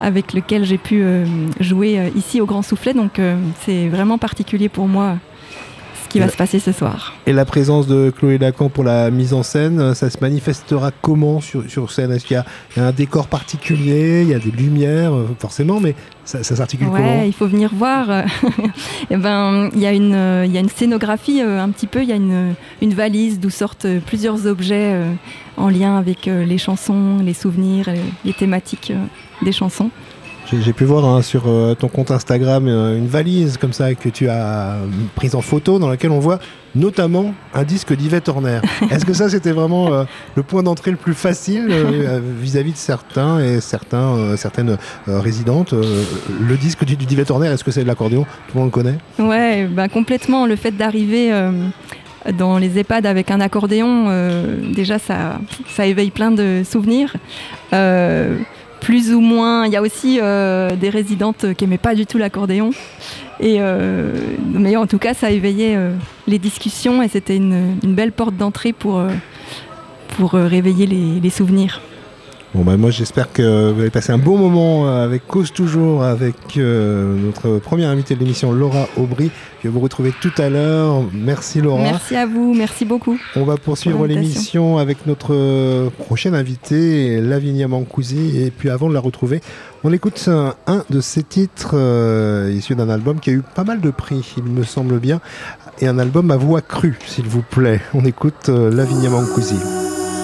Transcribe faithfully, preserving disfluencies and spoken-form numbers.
avec lequel j'ai pu euh, jouer euh, ici au Grand Soufflet. Donc euh, c'est vraiment particulier pour moi ce qui va se passer ce soir. Et la présence de Chloé Lacan pour la mise en scène, ça se manifestera comment sur, sur scène? Est-ce qu'il y a, il y a un décor particulier, il y a des lumières, forcément, mais ça, ça s'articule ouais, comment? Il faut venir voir. Et ben, il y a une, il y a une scénographie un petit peu, il y a une, une valise d'où sortent plusieurs objets en lien avec les chansons, les souvenirs, les thématiques des chansons. J'ai, j'ai pu voir hein, sur euh, ton compte Instagram euh, une valise comme ça que tu as euh, prise en photo dans laquelle on voit notamment un disque d'Yvette Horner. Est-ce que ça c'était vraiment euh, le point d'entrée le plus facile euh, vis-à-vis de certains et certains, euh, certaines euh, résidentes euh, le disque d'Yvette Horner, est-ce que c'est de l'accordéon? Tout le monde le connaît? Ouais, bah, complètement. Le fait d'arriver euh, dans les EHPAD avec un accordéon, euh, déjà ça, ça éveille plein de souvenirs. Euh, plus ou moins, il y a aussi euh, des résidentes qui n'aimaient pas du tout l'accordéon. Et, euh, mais en tout cas, ça a éveillé euh, les discussions et c'était une, une belle porte d'entrée pour, euh, pour euh, réveiller les, les souvenirs. Bon bah moi j'espère que vous avez passé un bon moment avec Cause Toujours, avec euh, notre première invitée de l'émission, Laura Aubry. Je vais vous retrouver tout à l'heure. Merci Laura. Merci à vous, merci beaucoup. On va poursuivre l'émission avec notre prochaine invitée, Lavinia Mancusi. Et puis avant de la retrouver, on écoute un, un de ses titres euh, issus d'un album qui a eu pas mal de prix, il me semble bien. Et un album à voix crue, s'il vous plaît. On écoute euh, Lavinia Mancusi.